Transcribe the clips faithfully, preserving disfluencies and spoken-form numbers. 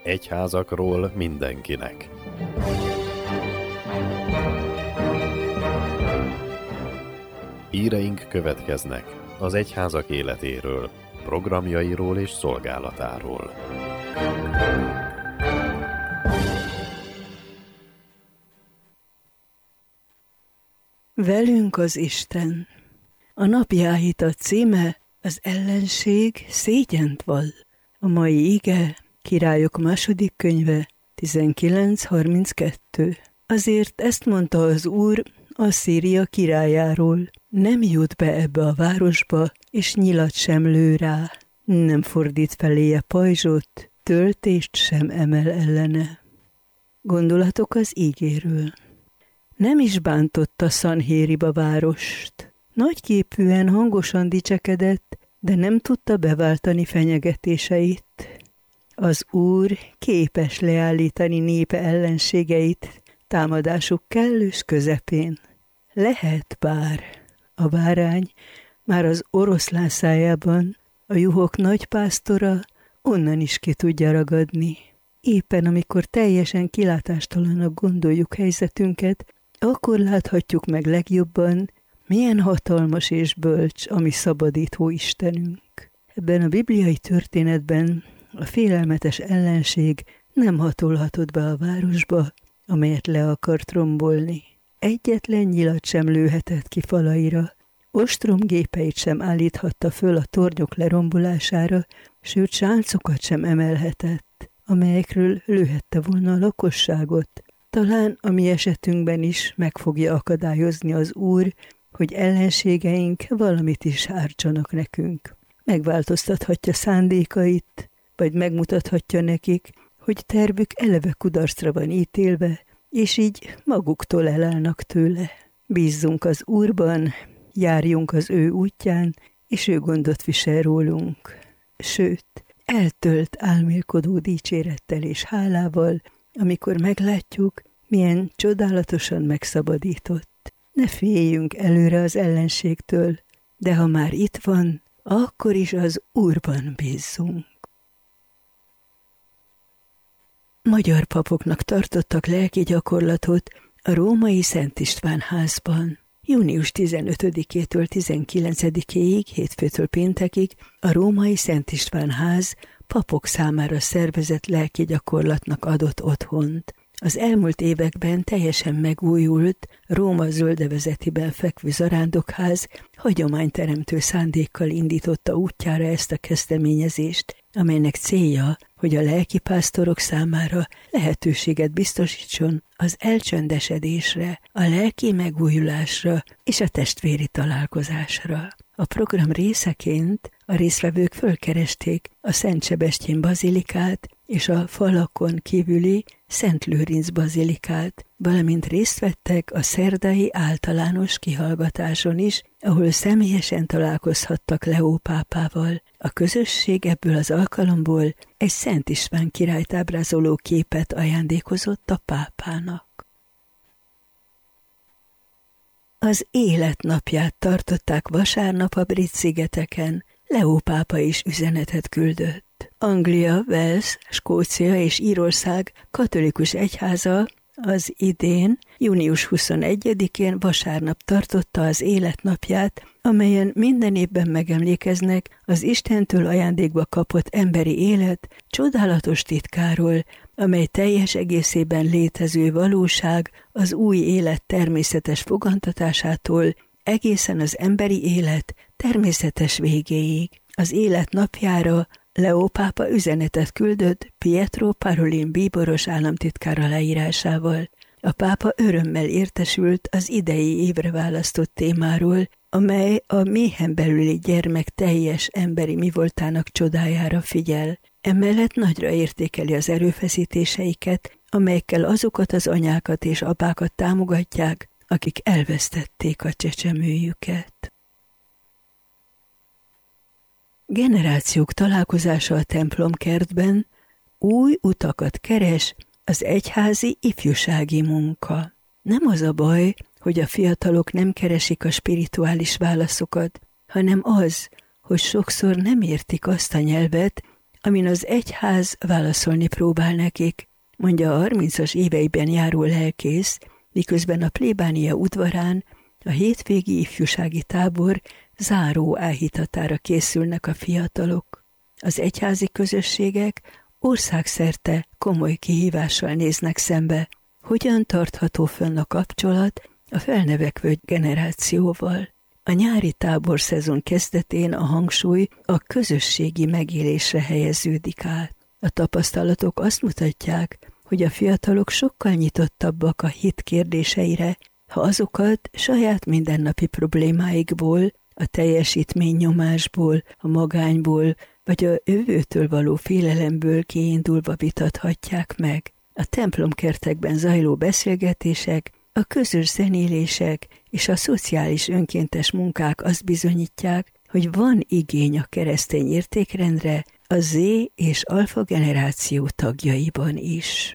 Egyházakról mindenkinek. Híreink következnek az egyházak életéről, programjairól és szolgálatáról. Velünk az Isten. A napjáhita címe az ellenség szégyent vall. A mai ige Királyok második könyve tizenkilenc harminckettő. Azért ezt mondta az Úr Asszíria királyáról: nem jut be ebbe a városba, és nyilat sem lő rá, nem fordít feléje pajzsot, töltést sem emel ellene. Gondolatok az ígéről. Nem is bántotta Szanhériba várost. Nagyképűen, hangosan dicsekedett, de nem tudta beváltani fenyegetéseit. Az Úr képes leállítani népe ellenségeit támadásuk kellős közepén. Lehet bár a bárány már az oroszlán szájában, a juhok nagypásztora onnan is ki tudja ragadni. Éppen amikor teljesen kilátástalanabb gondoljuk helyzetünket, akkor láthatjuk meg legjobban, milyen hatalmas és bölcs a mi szabadító Istenünk. Ebben a bibliai történetben a félelmetes ellenség nem hatolhatott be a városba, amelyet le akart rombolni. Egyetlen nyilat sem lőhetett ki falaira, ostromgépeit sem állíthatta föl a tornyok lerombolására, sőt sáncokat sem emelhetett, amelyekről lőhette volna a lakosságot. Talán a mi esetünkben is meg fogja akadályozni az Úr, hogy ellenségeink valamit is ártsanak nekünk. Megváltoztathatja szándékait, vagy megmutathatja nekik, hogy tervük eleve kudarcra van ítélve, és így maguktól elállnak tőle. Bízzunk az Úrban, járjunk az ő útján, és ő gondot visel rólunk. Sőt, eltölt álmélkodó dicsérettel és hálával, amikor meglátjuk, milyen csodálatosan megszabadított. Ne féljünk előre az ellenségtől, de ha már itt van, akkor is az Úrban bízzunk. Magyar papoknak tartottak lelki gyakorlatot a római Szent István házban. június tizenötödikétől tizenkilencedikéig, hétfőtől péntekig a római Szent István ház papok számára szervezett lelki gyakorlatnak adott otthont. Az elmúlt években teljesen megújult Róma zöldövezetiben fekvő zarándokház hagyományteremtő szándékkal indította útjára ezt a kezdeményezést, amelynek célja, hogy a lelkipásztorok számára lehetőséget biztosítson az elcsöndesedésre, a lelki megújulásra és a testvéri találkozásra. A program részeként a résztvevők fölkeresték a Szent Sebestyén bazilikát és a falakon kívüli Szent Lőrinc bazilikát, valamint részt vettek a szerdai általános kihallgatáson is, ahol személyesen találkozhattak Leó pápával. A közösség ebből az alkalomból egy Szent István királyt ábrázoló képet ajándékozott a pápának. Az életnapját tartották vasárnap a Brit-szigeteken. Leó pápa is üzenetet küldött. Anglia, Wales, Skócia és Írország katolikus egyháza az idén, június huszonegyedikén vasárnap tartotta az életnapját, amelyen minden évben megemlékeznek az Istentől ajándékba kapott emberi élet csodálatos titkáról, amely teljes egészében létező valóság az új élet természetes fogantatásától egészen az emberi élet természetes végéig. Az élet napjára Leó pápa üzenetet küldött Pietro Parolin bíboros államtitkár aláírásával. A pápa örömmel értesült az idei évre választott témáról, amely a méhen belüli gyermek teljes emberi mivoltának csodájára figyel. Emellett nagyra értékeli az erőfeszítéseiket, amelyekkel azokat az anyákat és apákat támogatják, akik elvesztették a csecsemőjüket. Generációk találkozása a templomkertben új utakat keres az egyházi ifjúsági munka. Nem az a baj, hogy a fiatalok nem keresik a spirituális válaszokat, hanem az, hogy sokszor nem értik azt a nyelvet, amin az egyház válaszolni próbál nekik, mondja a harmincas éveiben járó lelkész, miközben a plébánia udvarán a hétvégi ifjúsági tábor záró áhítatára készülnek a fiatalok. Az egyházi közösségek országszerte komoly kihívással néznek szembe, hogyan tartható fönn a kapcsolat a felnövekvő generációval. A nyári tábor szezon kezdetén a hangsúly a közösségi megélésre helyeződik át. A tapasztalatok azt mutatják, hogy a fiatalok sokkal nyitottabbak a hit kérdéseire, ha azokat saját mindennapi problémáikból, a teljesítménynyomásból, a magányból, vagy a jövőtől való félelemből kiindulva vitathatják meg. A templomkertekben zajló beszélgetések, a közös zenélések és a szociális önkéntes munkák azt bizonyítják, hogy van igény a keresztény értékrendre a Z és alfa generáció tagjaiban is.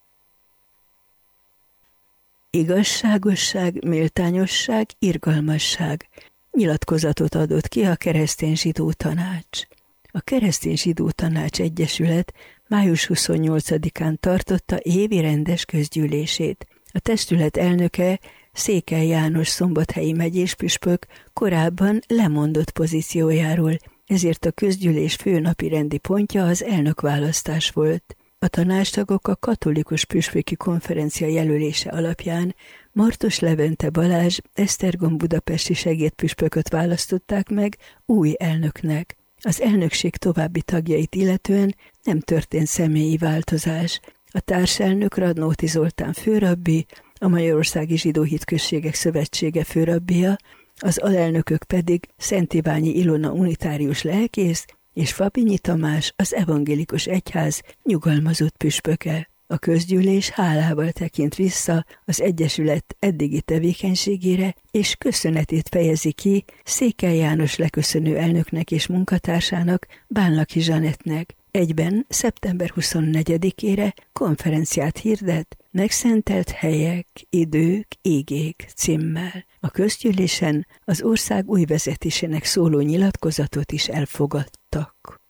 Igazságosság, méltányosság, irgalmasság nyilatkozatot adott ki a Keresztény Zsidó Tanács. A Keresztény Zsidó Tanács Egyesület május huszonnyolcadikán tartotta évi rendes közgyűlését. A testület elnöke, Székely János szombathelyi megyéspüspök korábban lemondott pozíciójáról, ezért a közgyűlés fő napirendi pontja az elnökválasztás volt. A tanácstagok a katolikus püspöki konferencia jelölése alapján Martos Levente Balázs Esztergom budapesti segédpüspököt választották meg új elnöknek. Az elnökség további tagjait illetően nem történt személyi változás. A társelnök Radnóti Zoltán főrabbi, a Magyarországi Zsidó Hitközségek Szövetsége főrabbija, az alelnökök pedig Szent Iványi Ilona unitárius lelkész és Fabinyi Tamás, az evangélikus egyház nyugalmazott püspöke. A közgyűlés hálával tekint vissza az egyesület eddigi tevékenységére, és köszönetét fejezi ki Székely János leköszönő elnöknek és munkatársának, Bánlaki Zsanettnek. Egyben szeptember huszonnegyedikére konferenciát hirdet Megszentelt helyek, idők, igék címmel. A közgyűlésen az ország új vezetésének szóló nyilatkozatot is elfogadtak.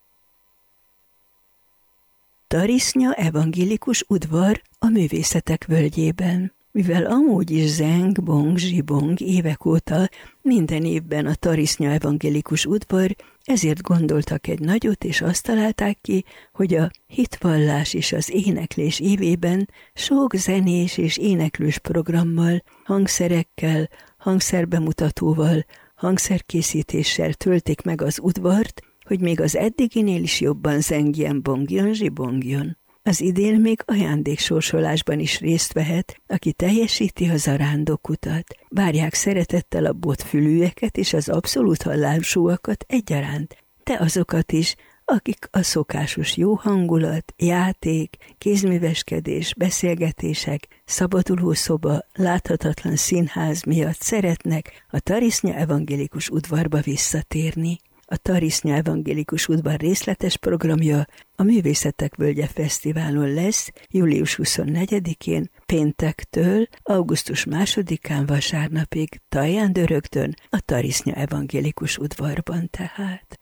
Tarisznya evangélikus udvar a művészetek völgyében. Mivel amúgy is zeng, bong, zsibong évek óta minden évben a Tarisznya evangélikus udvar, ezért gondoltak egy nagyot, és azt találták ki, hogy a hitvallás és az éneklés évében sok zenés és éneklős programmal, hangszerekkel, hangszerbemutatóval, hangszerkészítéssel töltik meg az udvart, hogy még az eddiginél is jobban zengjen, bongjon, zsibongjon. Az idén még ajándéksorsolásban is részt vehet, aki teljesíti a zarándokutat. Várják szeretettel a botfülűeket és az abszolút hallásúakat egyaránt, de azokat is, akik a szokásos jó hangulat, játék, kézműveskedés, beszélgetések, szabadulószoba, láthatatlan színház miatt szeretnek a Tarisznya evangélikus udvarba visszatérni. A Tarisznya evangélikus udvar részletes programja a Művészetek Völgye Fesztiválon lesz július huszonnegyedikén, péntektől augusztus másodikán vasárnapig, Taján-Dörögdön, a Tarisznya evangélikus udvarban tehát.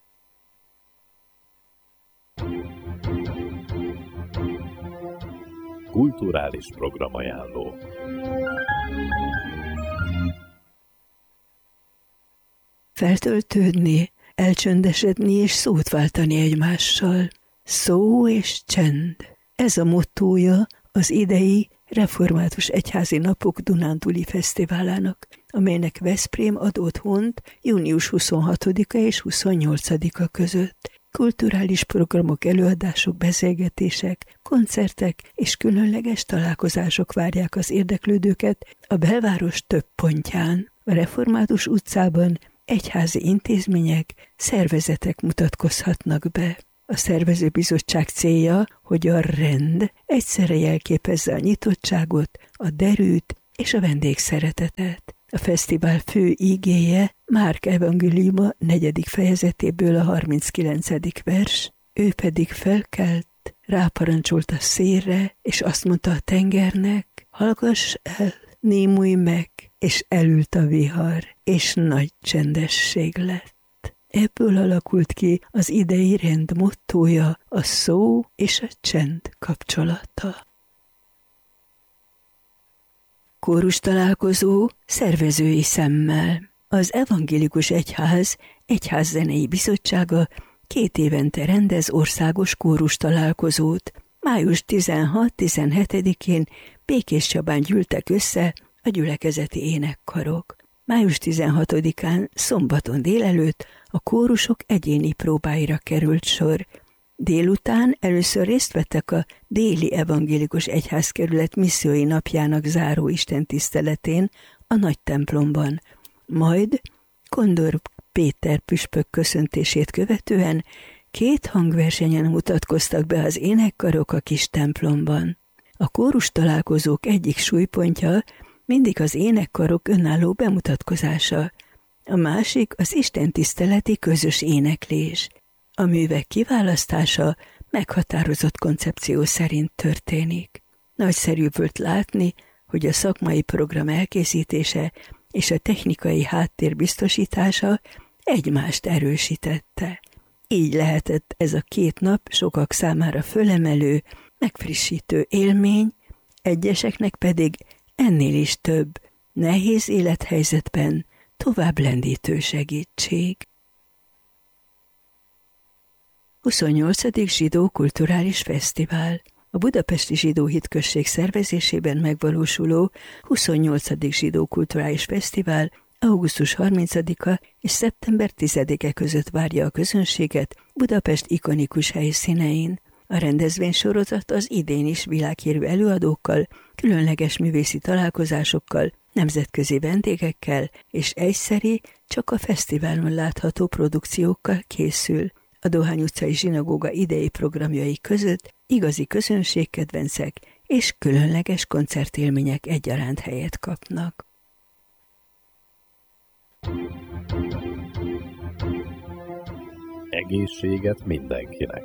Kulturális programajánló. Feltöltődni, elcsöndesedni és szót váltani egymással. Szó és csend. Ez a mottója az idei Református Egyházi Napok Dunántúli Fesztiválának, amelynek Veszprém ad otthont június huszonhatodika és huszonnyolcadika között. Kulturális programok, előadások, beszélgetések, koncertek és különleges találkozások várják az érdeklődőket a belváros több pontján. A Református utcában egyházi intézmények, szervezetek mutatkozhatnak be. A szervezőbizottság célja, hogy a rend egyszerre jelképezze a nyitottságot, a derűt és a vendégszeretetet. A fesztivál fő ígéje Márk evangéliuma negyedik fejezetéből a harminckilencedik vers, ő pedig felkelt, ráparancsolt a szélre, és azt mondta a tengernek, hallgass el, némulj meg, és elült a vihar, és nagy csendesség lett. Ebből alakult ki az idei rend mottója, a szó és a csend kapcsolata. Kórus találkozó szervezői szemmel. Az Evangélikus Egyház Egyházzenei Bizottsága két évente rendez országos kórus találkozót. május tizenhat-tizenhetedikén Békéscsabán gyűltek össze a gyülekezeti énekkarok. május tizenhatodikán szombaton délelőtt a kórusok egyéni próbáira került sor. Délután először részt vettek a déli evangélikus egyházkerület missziói napjának záró istentiszteletén a nagy templomban, majd Kondor Péter püspök köszöntését követően két hangversenyen mutatkoztak be az énekkarok a kis templomban. A kórus találkozók egyik súlypontja mindig az énekkarok önálló bemutatkozása, a másik az istentiszteleti közös éneklés. A művek kiválasztása meghatározott koncepció szerint történik. Nagyszerű volt látni, hogy a szakmai program elkészítése és a technikai háttér biztosítása egymást erősítette. Így lehetett ez a két nap sokak számára fölemelő, megfrissítő élmény, egyeseknek pedig ennél is több, nehéz élethelyzetben tovább lendítő segítség. huszonnyolcadik Zsidó Kulturális Fesztivál. A Budapesti Zsidó Hitközség szervezésében megvalósuló huszonnyolcadik Zsidó Kulturális Fesztivál augusztus harmincadika és szeptember tizedike között várja a közönséget Budapest ikonikus helyszínein. A rendezvénysorozat az idén is világhírű előadókkal, különleges művészi találkozásokkal, nemzetközi vendégekkel és egyszeri, csak a fesztiválon látható produkciókkal készül. A Dohány utcai zsinagóga idei programjai között igazi közönségkedvencek és különleges koncertélmények egyaránt helyet kapnak. Egészséget mindenkinek!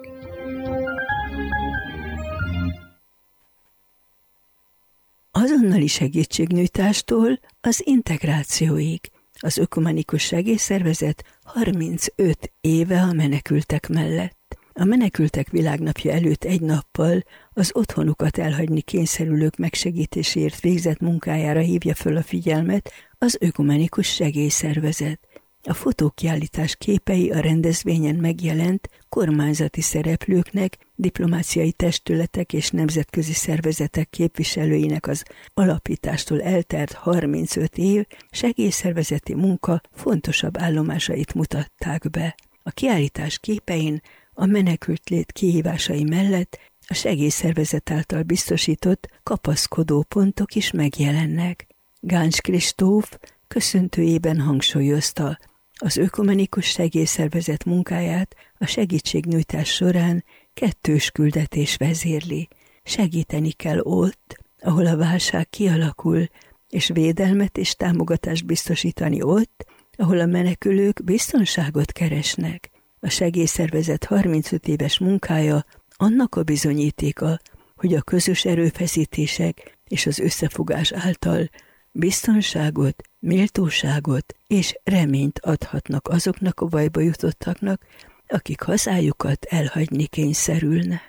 Azonnali segítségnyújtástól az integrációig. Az Ökumenikus Segélyszervezet harmincöt éve a menekültek mellett. A Menekültek Világnapja előtt egy nappal az otthonukat elhagyni kényszerülők megsegítéséért végzett munkájára hívja föl a figyelmet az Ökumenikus Segélyszervezet. A fotókiállítás képei a rendezvényen megjelent kormányzati szereplőknek, diplomáciai testületek és nemzetközi szervezetek képviselőinek az alapítástól eltelt harmincöt év segélyszervezeti munka fontosabb állomásait mutatták be. A kiállítás képein a menekült lét kihívásai mellett a segélyszervezet által biztosított kapaszkodó pontok is megjelennek. Gáncs Kristóf köszöntőjében hangsúlyozta, az Ökumenikus Segélyszervezet munkáját a segítségnyújtás során kettős küldetés vezérli. Segíteni kell ott, ahol a válság kialakul, és védelmet és támogatást biztosítani ott, ahol a menekülők biztonságot keresnek. A segélyszervezet harmincöt éves munkája annak a bizonyítéka, hogy a közös erőfeszítések és az összefogás által biztonságot, méltóságot és reményt adhatnak azoknak a bajba jutottaknak, akik hazájukat elhagyni kényszerülnek.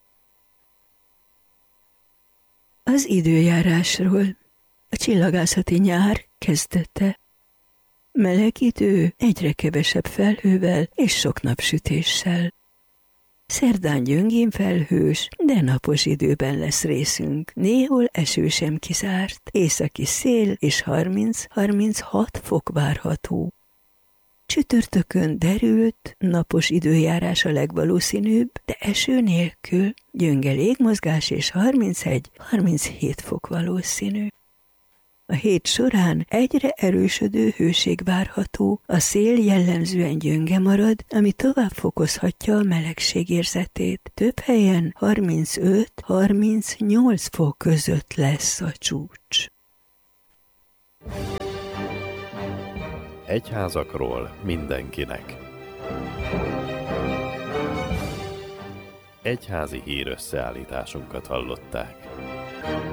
Az időjárásról. A csillagászati nyár kezdete. Meleg idő, egyre kevesebb felhővel és sok napsütéssel. Szerdán gyöngén felhős, de napos időben lesz részünk. Néhol eső sem kizárt, északi szél és harminc-harminchat fok várható. Csütörtökön derült, napos időjárás a legvalószínűbb, de eső nélkül, gyönge légmozgás és harmincegy-harminchét fok valószínű. A hét során egyre erősödő hőség várható, a szél jellemzően gyönge marad, ami tovább fokozhatja a melegség érzetét. Több helyen harmincöt-harmincnyolc fok között lesz a csúcs. Egyházakról mindenkinek. Egyházi hírösszeállításunkat hallották.